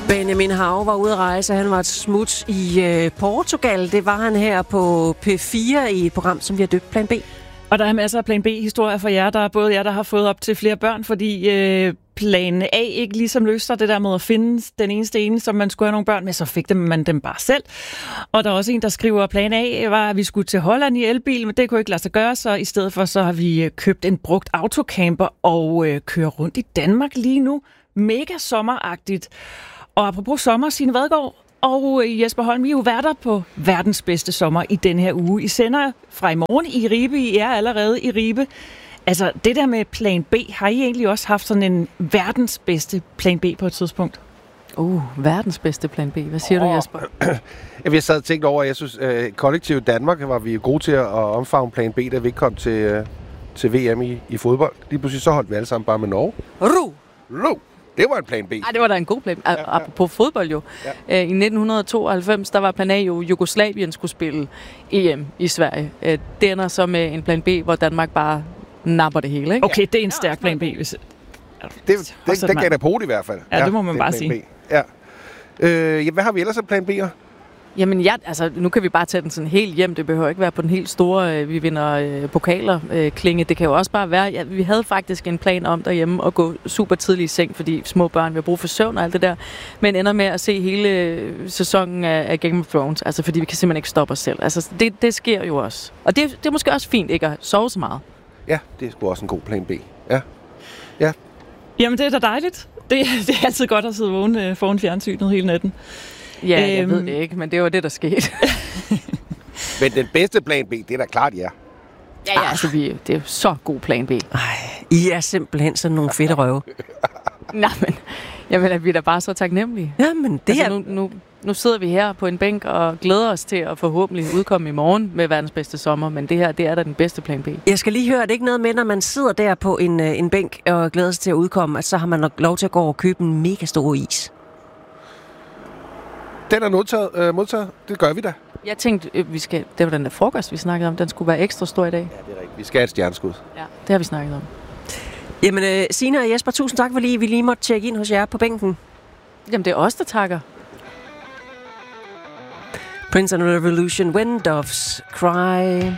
Benjamin Hav var ude at rejse. Han var et smut i Portugal. Det var han her på P4 i et program, som vi har døbt Plan B. Og der er masser af Plan B-historier for jer. Der er både jer, der har fået op til flere børn, fordi Plan A ikke ligesom løste det der med at finde den eneste, som man skulle have nogle børn med, så fik man dem bare selv. Og der er også en, der skriver, at Plan A var, at vi skulle til Holland i elbil, men det kunne ikke lade sig gøre, så i stedet for så har vi købt en brugt autocamper og kører rundt i Danmark lige nu. Mega sommeragtigt. Og apropos sommer, Signe Vadgaard og Jesper Holm, I er jo værter på verdens bedste sommer i denne her uge. I sender fra i morgen i Ribe. I er allerede i Ribe. Altså, det der med Plan B, har I egentlig også haft sådan en verdens bedste Plan B på et tidspunkt? Verdens bedste Plan B. Hvad siger du, Jesper? Jeg sad og tænkte over, jeg synes, kollektivt Danmark var vi gode til at omfavne Plan B, da vi ikke kom til VM i fodbold. Lige pludselig så holdt vi alle sammen bare med Norge. Det var en Plan B. Det var da en god plan. Apropos fodbold jo. Ja. I 1992, der var Plan A jo, Jugoslavien skulle spille EM i Sverige. Det ender så med en Plan B, hvor Danmark bare napper det hele, ikke? Okay, det er en stærk Plan B. Hvis... Det gav da på i hvert fald. Ja, det må man bare sige. Ja. Hvad har vi ellers af Plan B'er? Jamen, nu kan vi bare tage den sådan helt hjem. Det behøver ikke være på den helt store, vi vinder pokaler klinge. Det kan jo også bare være, vi havde faktisk en plan om derhjemme at gå super tidligt i seng, fordi små børn vil bruge for søvn og alt det der. Men ender med at se hele sæsonen af Game of Thrones, altså fordi vi kan simpelthen ikke stoppe os selv. Altså, det sker jo også. Og det er måske også fint ikke at sove så meget. Ja, det er sgu også en god Plan B. Ja. Jamen, det er da dejligt. Det er altid godt at sidde vågen foran fjernsynet hele natten. Ja, jeg ved det ikke, men det var det, der skete. Men den bedste Plan B, det er da klart, ja. Ja, altså, det er jo så god Plan B. I er simpelthen sådan nogle fedte røve. Nej, men vi er da bare så taknemmelige. Jamen, det altså, nu sidder vi her på en bænk og glæder os til at forhåbentlig udkomme i morgen med verdens bedste sommer, men det her, det er da den bedste Plan B. Jeg skal lige høre, det er ikke noget med, når man sidder der på en bænk og glæder sig til at udkomme, at så har man lov til at gå og købe en mega stor is. Den er modtaget. Det gør vi da. Jeg tænkte, det var den der frokost, vi snakkede om. Den skulle være ekstra stor i dag. Ja, det er rigtigt. Vi skal have et stjerneskud. Ja, det har vi snakket om. Jamen, Signe og Jesper, tusind tak, fordi vi lige måtte tjekke ind hos jer på bænken. Jamen, det er os, der takker. Prince and Revolution, When Doves Cry.